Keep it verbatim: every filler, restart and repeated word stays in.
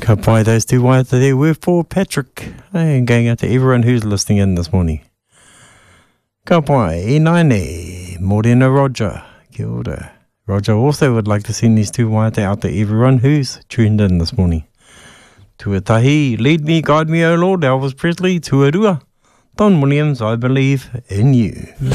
Ka pai those two waiata there were for Patrick. And going out to everyone who's listening in this morning. Ka pai, e naine, Morena Roger. Kia ora. Roger also would like to send these two waiata out to everyone who's tuned in this morning. Tuatahi, lead me, guide me, O Lord, Elvis Presley, Tuarua. Don Williams, I believe in you.